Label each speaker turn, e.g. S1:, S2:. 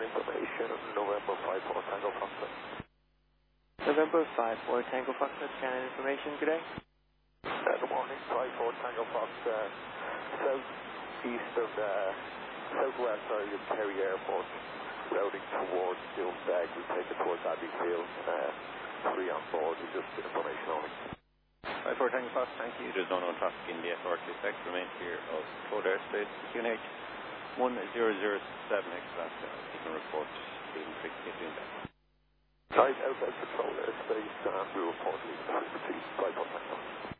S1: information. November 54 Tango Foxtrot.
S2: November 54 Tango Foxtrot, scanning information. Good day.
S1: Good morning, 54 Tango Fox. Southeast of southwest area of Kerry Airport, routing towards Gilstag. We take it towards Abbey Field. 3 on board. We just get information only.
S3: 54 Tango Fox, thank you. There's no known traffic in the FR26. Remain clear of code airspace. QNH 1007 X-Alaska. You can report being frequently in there.
S1: Outside control airspace, and we report leaving frequency 54 Tango.